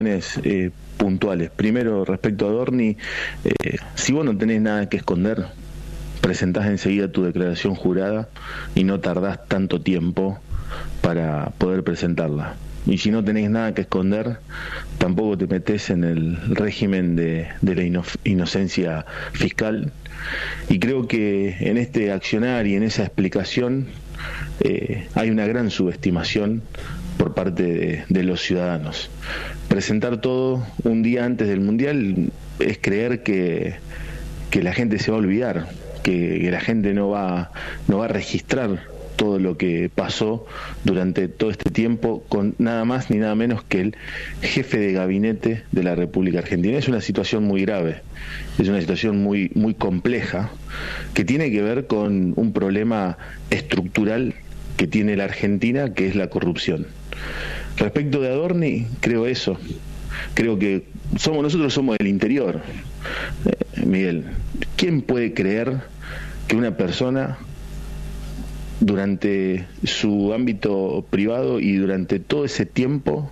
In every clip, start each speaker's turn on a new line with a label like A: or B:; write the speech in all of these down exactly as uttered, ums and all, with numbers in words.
A: eh, puntuales. Primero, respecto a Adorni, eh, si vos no tenés nada que esconder, presentás enseguida tu declaración jurada y no tardás tanto tiempo para poder presentarla. Y si no tenés nada que esconder, tampoco te metés en el régimen de, de la ino, inocencia fiscal. Y creo que en este accionar y en esa explicación eh, hay una gran subestimación por parte de, de los ciudadanos. Presentar todo un día antes del Mundial es creer que, que la gente se va a olvidar, que, que la gente no va, no va a registrar todo lo que pasó durante todo este tiempo con nada más ni nada menos que el jefe de gabinete de la República Argentina. Es una situación muy grave, es una situación muy, muy compleja, que tiene que ver con un problema estructural que tiene la Argentina, que es la corrupción. Respecto de Adorni, creo eso, creo que somos nosotros somos del interior, eh, Miguel. ¿Quién puede creer que una persona durante su ámbito privado y durante todo ese tiempo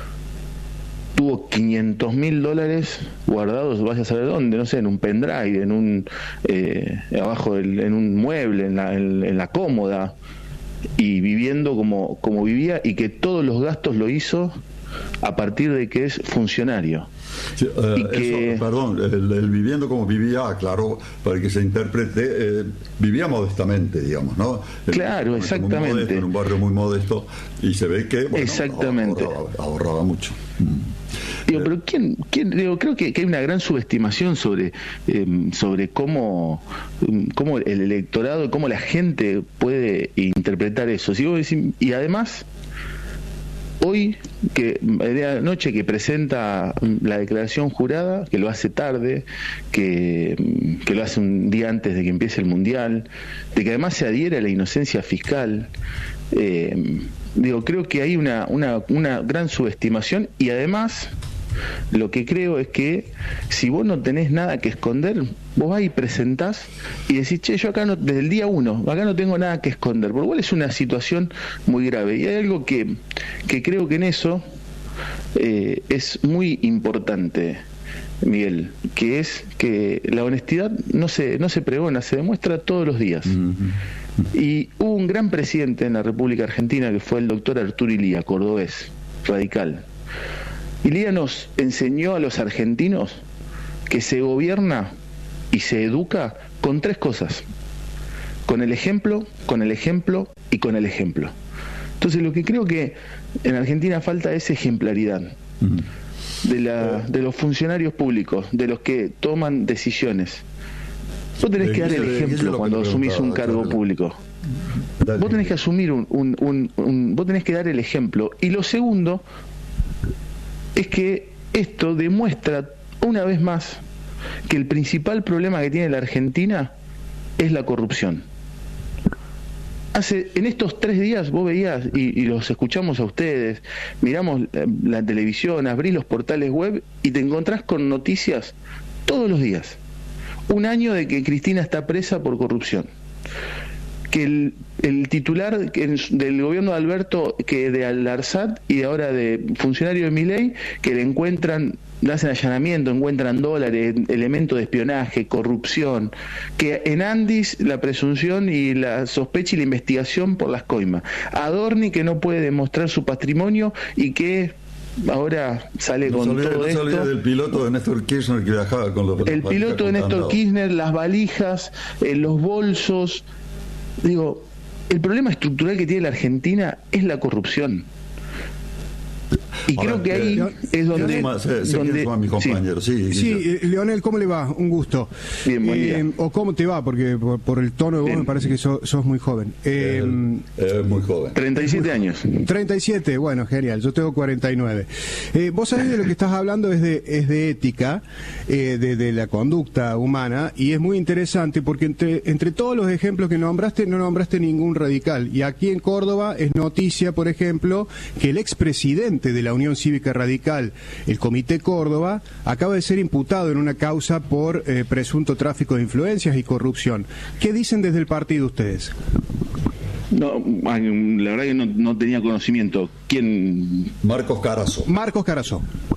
A: tuvo quinientos mil dólares guardados, vaya a saber dónde, no sé, en un pendrive, en un eh, abajo del, en un mueble, en la, en, en la cómoda, y viviendo como, como vivía, y que todos los gastos lo hizo a partir de que es funcionario?
B: Sí, uh,
A: y que...
B: eso, perdón, el, el viviendo como vivía, claro, para que se interprete, eh, vivía modestamente, digamos, ¿no?
A: Claro,
B: en,
A: exactamente.
B: Modesto, en un barrio muy modesto, y se ve que, bueno,
A: exactamente.
B: Ahorraba, ahorraba mucho.
A: Digo, pero quién, quién digo, creo que, que hay una gran subestimación sobre eh, sobre cómo, cómo el electorado, cómo la gente puede interpretar eso. Si vos decís, y además, hoy, que de noche que presenta la declaración jurada, que lo hace tarde, que, que lo hace un día antes de que empiece el Mundial, de que además se adhiere a la inocencia fiscal, eh, digo, creo que hay una, una, una gran subestimación. Y además, lo que creo es que si vos no tenés nada que esconder, vos vas y presentás y decís, che, yo acá no, desde el día uno, acá no tengo nada que esconder, por lo cual es una situación muy grave. Y hay algo que, que creo que en eso eh, es muy importante, Miguel, que es que la honestidad no se, no se pregona, se demuestra todos los días. Uh-huh. Y hubo un gran presidente en la República Argentina que fue el doctor Arturo Illia, cordobés, radical. Illia nos enseñó a los argentinos que se gobierna y se educa con tres cosas: con el ejemplo, con el ejemplo y con el ejemplo. Entonces, lo que creo que en Argentina falta es ejemplaridad de, la, de los funcionarios públicos, de los que toman decisiones. Vos tenés que dar el ejemplo cuando asumís un cargo público. Vos tenés que asumir un, un, un, un vos tenés que dar el ejemplo. Y lo segundo es que esto demuestra una vez más que el principal problema que tiene la Argentina es la corrupción. Hace, en estos tres días vos veías, y, y los escuchamos a ustedes, miramos la, la televisión, abrís los portales web y te encontrás con noticias todos los días. Un año de que Cristina está presa por corrupción, que el, el titular del gobierno de Alberto, que de Al-Arsat y ahora de funcionario de Milei, que le encuentran, le hacen allanamiento, encuentran dólares, elementos de espionaje, corrupción, que en Andis la presunción y la sospecha y la investigación por las coimas, Adorni, que no puede demostrar su patrimonio y que ahora sale
B: no
A: con
B: salía,
A: todo
B: no
A: esto.
B: Salía del piloto de Néstor Kirchner que viajaba con los
A: el piloto de Néstor Kirchner, las valijas, eh, los bolsos. Digo, el problema estructural que tiene la Argentina es la corrupción. Y ahora, creo que ahí eh, es donde...
B: Suma, se, se donde suma mi compañero. Sí,
C: sí, sí, sí, Leonel, ¿cómo le va? Un gusto.
A: Bien, buen día.
C: Eh, o cómo te va, porque por, por el tono de voz me parece que sos, sos muy joven.
B: Eh, eh, muy joven.
A: treinta y siete años.
C: treinta y siete, bueno, genial. Yo tengo cuarenta y nueve. Eh, vos sabés de lo que estás hablando es de, es de ética, eh, de, de la conducta humana, y es muy interesante porque entre, entre todos los ejemplos que nombraste, no nombraste ningún radical. Y aquí en Córdoba es noticia, por ejemplo, que el expresidente de la Unión Cívica Radical, el Comité Córdoba, acaba de ser imputado en una causa por eh, presunto tráfico de influencias y corrupción. ¿Qué dicen desde el partido ustedes?
A: No, la verdad que no, no tenía conocimiento. ¿Quién?
B: Marcos Carazo.
C: Marcos Carazo.